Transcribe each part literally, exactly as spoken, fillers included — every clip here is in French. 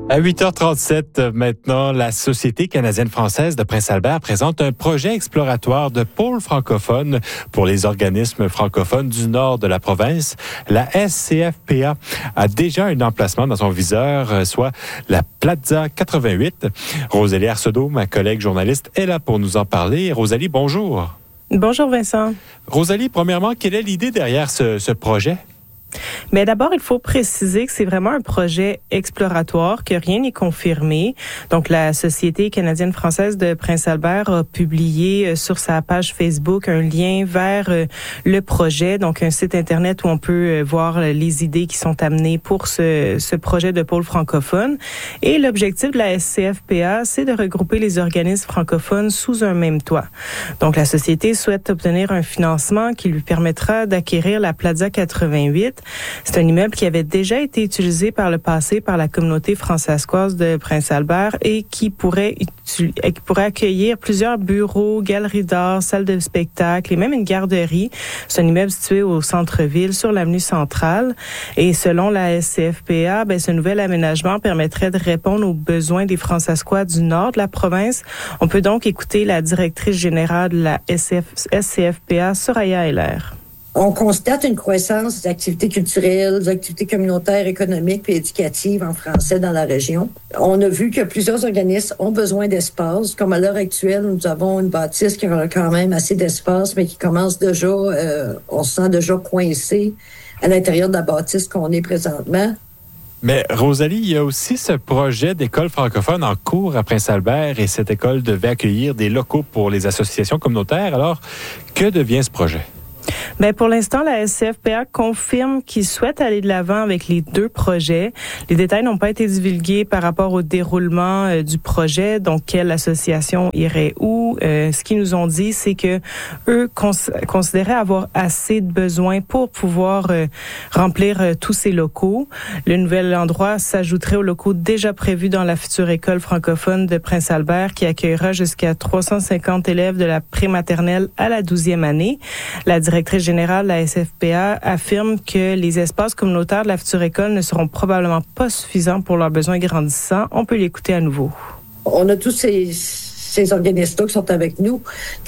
À huit heures trente-sept, maintenant, la Société canadienne-française de Prince-Albert présente un projet exploratoire de pôle francophone pour les organismes francophones du nord de la province. La S C F P A a déjà un emplacement dans son viseur, soit la Plaza quatre-vingt-huit. Rosalie Arsenault, ma collègue journaliste, est là pour nous en parler. Rosalie, bonjour. Bonjour Vincent. Rosalie, premièrement, quelle est l'idée derrière ce, ce projet? Mais d'abord, il faut préciser que c'est vraiment un projet exploratoire, que rien n'est confirmé. Donc, la Société canadienne-française de Prince-Albert a publié sur sa page Facebook un lien vers le projet, donc un site Internet où on peut voir les idées qui sont amenées pour ce, ce projet de pôle francophone. Et l'objectif de la S C F P A, c'est de regrouper les organismes francophones sous un même toit. Donc, la Société souhaite obtenir un financement qui lui permettra d'acquérir la Plaza quatre-vingt-huit. C'est un immeuble qui avait déjà été utilisé par le passé par la communauté françaiscoise de Prince-Albert et qui pourrait, qui pourrait accueillir plusieurs bureaux, galeries d'art, salles de spectacle et même une garderie. C'est un immeuble situé au centre-ville sur l'avenue Centrale. Et selon la S C F P A, ben, ce nouvel aménagement permettrait de répondre aux besoins des Françaiscois du nord de la province. On peut donc écouter la directrice générale de la S C F P A, Soraya Heller. On constate une croissance des activités culturelles, des activités communautaires, économiques et éducatives en français dans la région. On a vu que plusieurs organismes ont besoin d'espace. Comme à l'heure actuelle, nous avons une bâtisse qui a quand même assez d'espace, mais qui commence déjà, euh, on se sent déjà coincé à l'intérieur de la bâtisse qu'on est présentement. Mais Rosalie, il y a aussi ce projet d'école francophone en cours à Prince-Albert et cette école devait accueillir des locaux pour les associations communautaires. Alors, que devient ce projet? Bien, pour l'instant, la S C F P A confirme qu'il souhaite aller de l'avant avec les deux projets. Les détails n'ont pas été divulgués par rapport au déroulement euh, du projet, donc quelle association irait où. Euh, ce qu'ils nous ont dit, c'est que eux cons- considéraient avoir assez de besoins pour pouvoir euh, remplir euh, tous ces locaux. Le nouvel endroit s'ajouterait aux locaux déjà prévus dans la future école francophone de Prince-Albert qui accueillera jusqu'à trois cent cinquante élèves de la prématernelle à la douzième année. La directrice générale de la S F P A affirme que les espaces communautaires de la future école ne seront probablement pas suffisants pour leurs besoins grandissants. On peut l'écouter à nouveau. On a tous ces, ces organismes-là qui sont avec nous,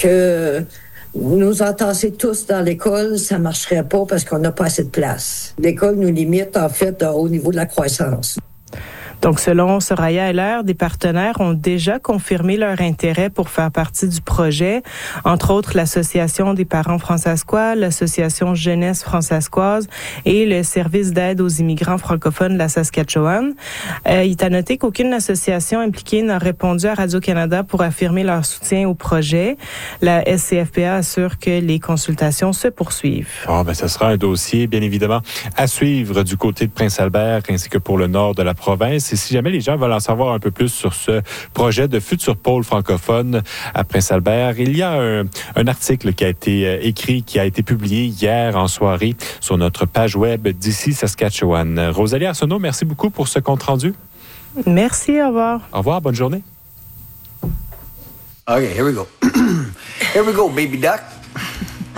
que nous entasser tous dans l'école, ça ne marcherait pas parce qu'on n'a pas assez de place. L'école nous limite, en fait, au niveau de la croissance. Donc, selon Soraya Heller, des partenaires ont déjà confirmé leur intérêt pour faire partie du projet, entre autres l'Association des parents françaiscois, l'Association Jeunesse françaiscoise et le Service d'aide aux immigrants francophones de la Saskatchewan. Euh, il est à noter qu'aucune association impliquée n'a répondu à Radio-Canada pour affirmer leur soutien au projet. La S C F P A assure que les consultations se poursuivent. Oh, ben, ce sera un dossier, bien évidemment, à suivre du côté de Prince-Albert ainsi que pour le nord de la province. Et si jamais les gens veulent en savoir un peu plus sur ce projet de futur pôle francophone à Prince-Albert, il y a un, un article qui a été écrit, qui a été publié hier en soirée sur notre page web d'ici Saskatchewan. Rosalie Arsenault, merci beaucoup pour ce compte-rendu. Merci, au revoir. Au revoir, bonne journée. Okay, here we go. Here we go, baby duck.